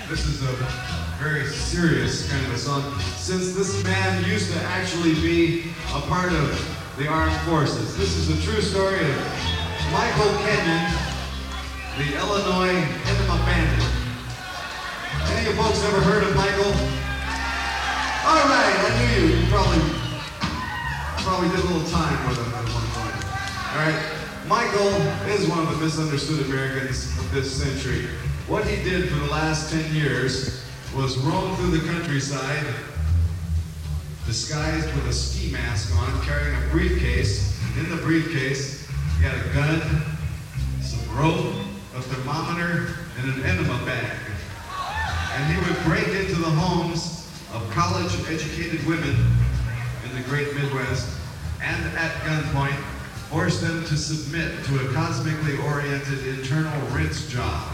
This is a very serious kind of a song, since this man used to actually be a part of the armed forces. This is a true story of Michael Kenyon, the Illinois Enema Bandit. Any of you folks ever heard of Michael? All right, I knew you. You probably did a little time with him at one point. All right, Michael is one of the misunderstood Americans of this century. What he did for the last 10 years was roam through the countryside, disguised with a ski mask on, carrying a briefcase. In the briefcase, he had a gun, some rope, a thermometer, and an enema bag. And he would break into the homes of college-educated women in the great Midwest, and at gunpoint, force them to submit to a cosmically oriented internal rinse job.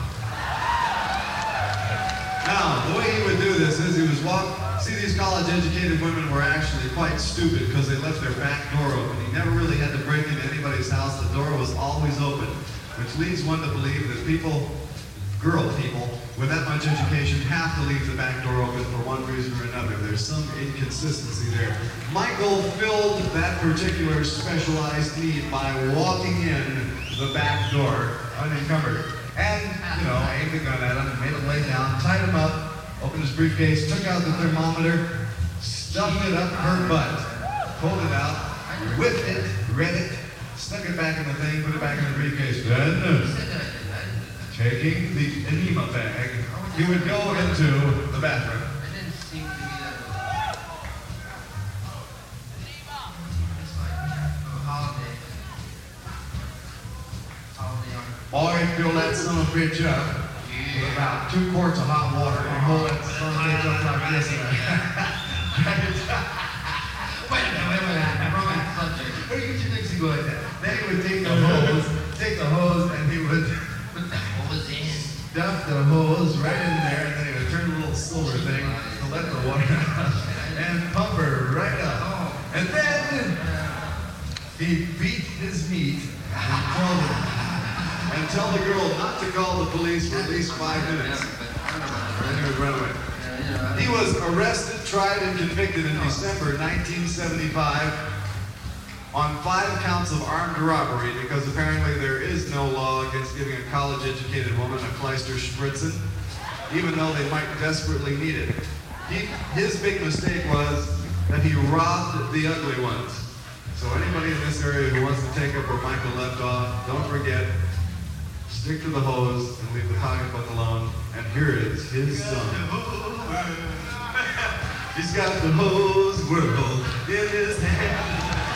Now, the way he would do this is he was see, these college-educated women were actually quite stupid because they left their back door open. He never really had to break into anybody's house. The door was always open, which leads one to believe that girl people with that much education have to leave the back door open for one reason or another. There's some inconsistency there. Michael filled that particular specialized need by walking in the back door unencumbered. And, aimed the gun at him, made him lay down, tied him up, opened his briefcase, took out the thermometer, stuffed it up her butt, pulled it out, whipped it, read it, stuck it back in the thing, put it back in the briefcase. Then, taking the enema bag, he would go into the bathroom. I didn't seem to be that. It's like a holiday. Boy, fill that son of a bitch up with about 2 quarts of hot water and hold that son of a bitch up like this. Wait a minute. I brought my subject. What do you think he would? Then he would take the hose, and he would Put the hose in. stuff the hose right in there, and then he would turn the little silver thing to let the water out and pump her right up. And then he beat his meat and tell the girl not to call the police for at least 5 minutes. And he would run away. He was arrested, tried, and convicted in December 1975 on 5 counts of armed robbery, because apparently there is no law against giving a college-educated woman a Kleister Spritzen, even though they might desperately need it. His big mistake was that he robbed the ugly ones. So anybody in this area who wants to take up where Michael left off, don't forget, stick to the hose and leave the pocketbook alone. And here is his son. He's got the hose world in his hand.